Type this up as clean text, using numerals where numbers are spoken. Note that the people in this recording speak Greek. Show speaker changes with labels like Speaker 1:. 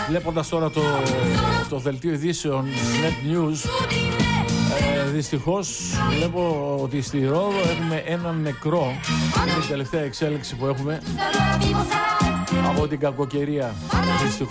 Speaker 1: Βλέποντας τώρα το δελτίο ειδήσεων Net News, δυστυχώς βλέπω ότι στη Ρόδο έχουμε έναν νεκρό. Είναι η τελευταία εξέλιξη που έχουμε από την κακοκαιρία. Δυστυχώς.